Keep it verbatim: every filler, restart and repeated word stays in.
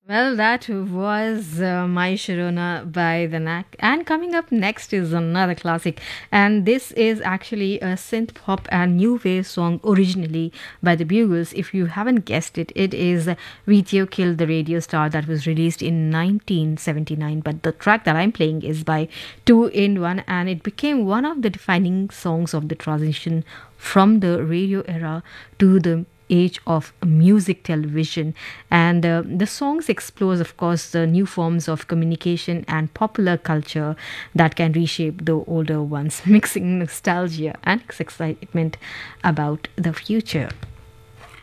Well, that was uh, My Sharona by The Knack. And coming up next is another classic. And this is actually a synth pop and new wave song originally by the Bugles. If you haven't guessed it, it is Video Killed the Radio Star that was released in nineteen seventy-nine. But the track that I'm playing is by Two in One, and it became one of the defining songs of the transition from the radio era to the age of music television. And uh, the songs explores, of course, the new forms of communication and popular culture that can reshape the older ones, mixing nostalgia and excitement about the future.